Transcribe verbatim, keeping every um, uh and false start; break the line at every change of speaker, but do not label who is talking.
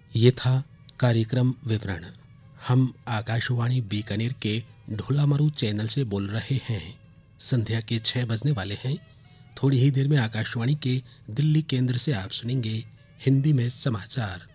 ये था कार्यक्रम विवरण। हम आकाशवाणी बीकानेर के ढोलामरू चैनल से बोल रहे हैं। संध्या के छह बजने वाले हैं। थोड़ी ही देर में आकाशवाणी के दिल्ली केंद्र से आप सुनेंगे हिंदी में समाचार।